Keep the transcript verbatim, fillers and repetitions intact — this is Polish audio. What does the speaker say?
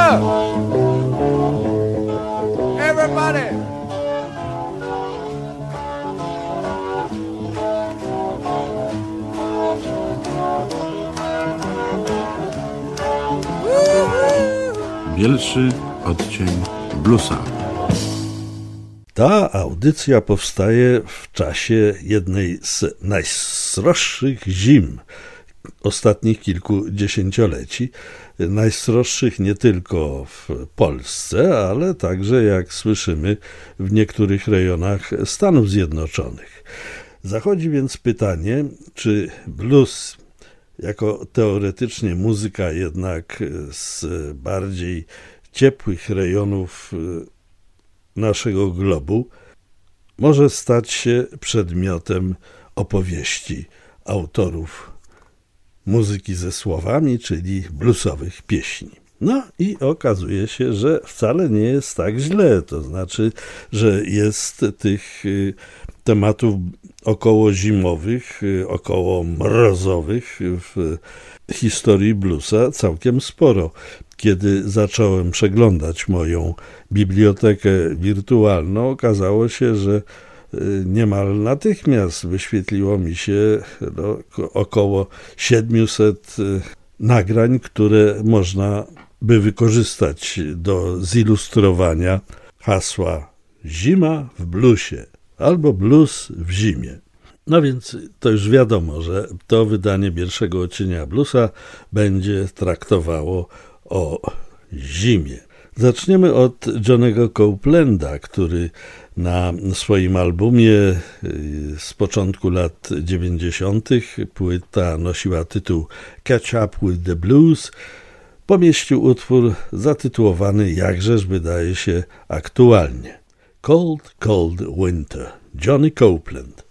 up! Everybody! Pierwszy odcień bluesa. Ta audycja powstaje w czasie jednej z najsroższych zim ostatnich kilku dziesięcioleci. Najsroższych nie tylko w Polsce, ale także, jak słyszymy, w niektórych rejonach Stanów Zjednoczonych. Zachodzi więc pytanie, czy blues jako teoretycznie muzyka jednak z bardziej ciepłych rejonów naszego globu może stać się przedmiotem opowieści autorów muzyki ze słowami, czyli bluesowych pieśni. No i okazuje się, że wcale nie jest tak źle, to znaczy, że jest tych tematów około zimowych, około mrozowych w historii bluesa całkiem sporo. Kiedy zacząłem przeglądać moją bibliotekę wirtualną, okazało się, że niemal natychmiast wyświetliło mi się no, około siedmiuset nagrań, które można by wykorzystać do zilustrowania hasła zima w bluesie albo blues w zimie. No więc to już wiadomo, że to wydanie pierwszego odcienia bluesa będzie traktowało o zimie. Zaczniemy od Johnny'ego Copelanda, który na swoim albumie z początku lat dziewięćdziesiątych, płyta nosiła tytuł Catch Up with the Blues, pomieścił utwór zatytułowany jakżeż wydaje się aktualnie Cold, Cold Winter, Johnny Copeland.